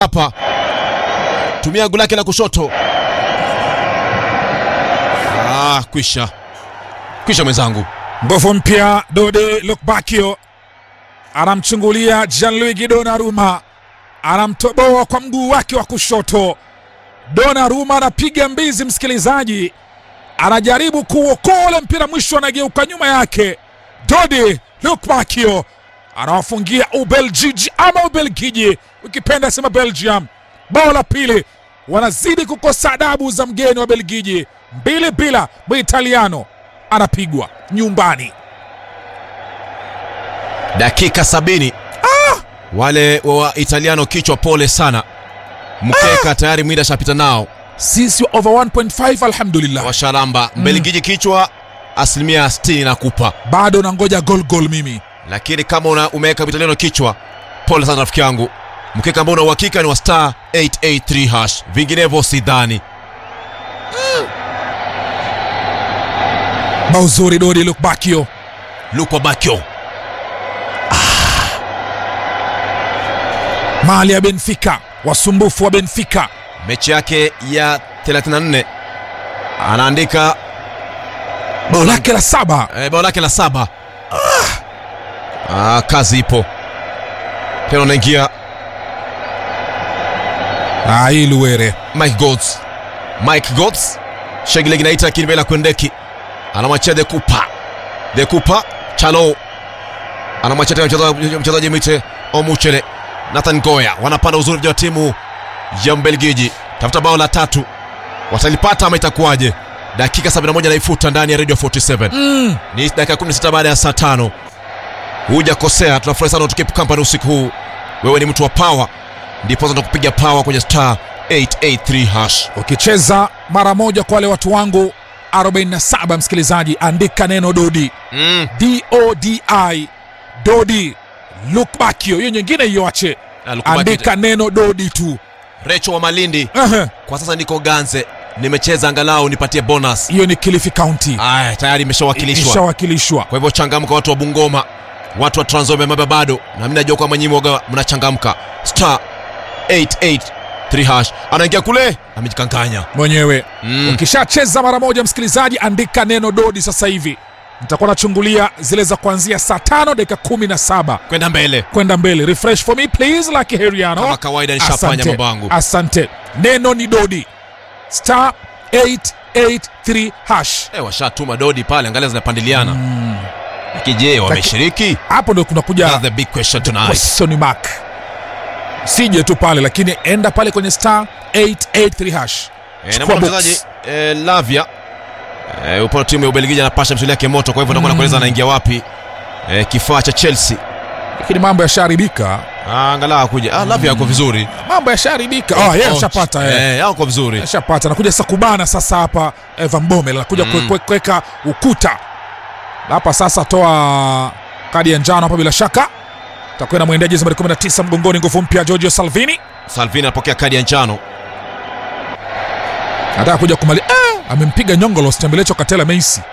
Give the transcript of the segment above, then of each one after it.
hapa. Tumia gula lake la kushoto. Kwisha mwenzangu. Nguvu mpya Dodi Lukbakio anamchungulia Gianluigi Donnarumma, anamtoboa kwa mguu wake wa kushoto. Donnarumma anapiga mbizi, msikilizaji, anajaribu kuokoa ule mpira, mwisho anageuka nyuma yake. Dodi Lukbakio anawafungia Ubelgiji ama Ubelgiji, ukipenda sema Belgium, bao la pili. Wanazidi kukosa adabu za mgeni wa Belgiji. 2-2, Muitaliano anapigwa nyumbani. Dakika 70. Wale wa Italiano kichwa pole sana. Mkeka tayari mwida shapita nao. Sisi over 1.5 alhamdulillah. Washaramba. Belgiji kichwa 60% nakupa. Bado nangoja goal mimi. Lakini kama umeweka Italiano kichwa, pole sana rafiki yangu. Mkeka ambao una uhakika ni wa star 883#. Vinginevyo sidhani. Mauzuri Dodi Lukbakio. Mali ya Benfica, wasumbufu wa Benfica. Mechi yake ya 34 anaandika bao lake la 7. Bao lake la 7. Kazi ipo. Tena unaingia Iluere. Mike Götze. Shegile ginaita Kinvela Kwendeki. Anamwachia De Cooper. Chalo. Anamwachia mchezaji mwite Omuchele. Nathan Goya. Wanapanda uzuri wa timu ya Mbelgiji. Tafuta bao la 3. Watalipata ama itakuwaje? Dakika 71 naifuta ndani ya Radio 47. Ni dakika 16 baada ya saa 5. Hujakosea, tunafurahi sana tukipe company usiku huu. Wewe ni mtu wa power, ndipo sasa tukupiga power kwenye star 883#. Ukicheza mara moja kwa wale watu wangu 47, msikilizaji, andika neno Dodi. D-O-D-I. Dodi Lukbakio. Hiyo nyingine iyoache. Andika neno Dodi tu. Recho wa Malindi. Kwa sasa niko Ganze. Nimecheza angalau nipatie bonus. Hiyo ni Kilifi County. Tayari imeshawakilishwa. Kwa hivyo changamka watu wa Bungoma, watu wa Trans Nzoia bado. Na mimi najua kwa manyinyi mnachangamka. Star 883#. Anaingia kule, amejikanganya mwenyewe. Ukishacheza mara moja, msikilizaji, andika neno Dodi sasa hivi. Nitakuwa nachungulia zile za kuanzia saa 5 dakika 17 kwenda mbele. Refresh for me please, Lucky Heriano. Kama kawaida nishafanya mambo yangu. Asante. Neno ni Dodi. Star 883#. Washatuma Dodi pale, angalia zinapandiliana. Kije wameshiriki? Hapo ndio kunakuja the big question tonight. Question mark. Sije tu pale, lakini enda pale kwenye star 883#. Na mchezaji Lavia upo timu ya Ubelgiji anapasha msuli yake moto, kwa hivyo ndio kueleza anaingia wapi kifaa cha Chelsea. Lakini mambo yasharibika. Angalau kuja. Lavia yako vizuri. Mambo yasharibika. Yeye ashapata yako vizuri. Ashapata. Anakuja sasa kubana sasa hapa Van Bommel anakuja kuweka ukuta. Hapa sasa toa kadi ya njano hapa bila shaka. Takwenda mwendaji nambari 19 mgongoni, nguvu mpya Giorgio Salvini. Anapokea kadi ya njano. Anataka kuja kumali. Amempiga nyongolo Stembelecho Katela Messi.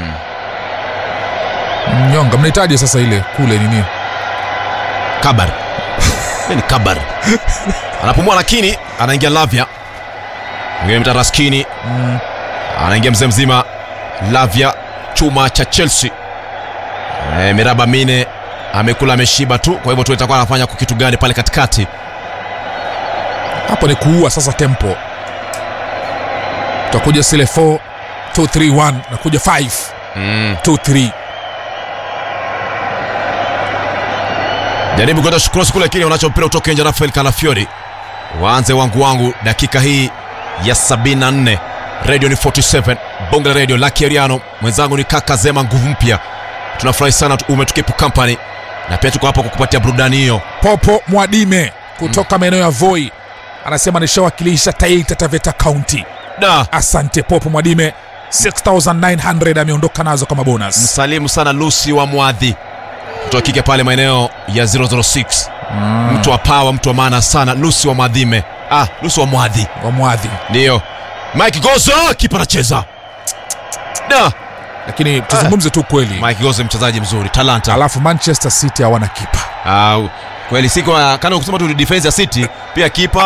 Nyonga mnahitaji sasa ile kule nini? Kabar. Ni Kabar. Anapumua lakini anaingia Lavia. Mwingine Mtaraskini. Anaingia mzima Lavia, chuma cha Chelsea. Miraba mine amekula ameshiba tu, kwa hivyo tu itakuwa anafanya kitu gani pale katikati? Hapo ni kuua sasa tempo. Tutakuja sile 4-2-3-1 na kuja 5-2-3. Jaribu kwenda cross kule, lakini unacho mpira utoke nje. Rafael Calafiori. Waanze wangu dakika hii ya 74. Radio ni 47, Bonga Radio. Lucky Heriano mwenzangu ni kaka Zema, nguvu mpya. Tunafurahi sana umetukeep company, na pia tuko hapa kukupatia burudani hiyo. Popo Mwadime kutoka maeneo ya Voi anasema nishawakilisha Taita Taveta County. Asante Popo Mwadime. 6900 ameondoka nazo kama bonus. Msalimu sana Lucy wa Mwadhi kutoka kike pale maeneo ya 006. Mtu wa power, mtu wa maana sana, Lucy wa Mwadhime. Lucy wa Mwadhi. Ndio. Mike Götze kipa anacheza. Lakini tuzungumze tu kweli. Mike Götze mchezaji mzuri, talanta. Alafu Manchester City hawana kipa. Kweli siku kana kusema tu defense ya City pia kipa